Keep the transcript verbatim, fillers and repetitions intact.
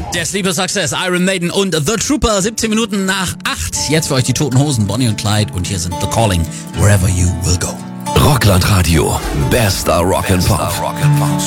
Der Sleeper Success, Iron Maiden und The Trooper, siebzehn Minuten nach acht. Jetzt für euch die Toten Hosen, Bonnie und Clyde, und hier sind The Calling, Wherever You Will Go. Rockland Radio, bester Rock'n'Pop.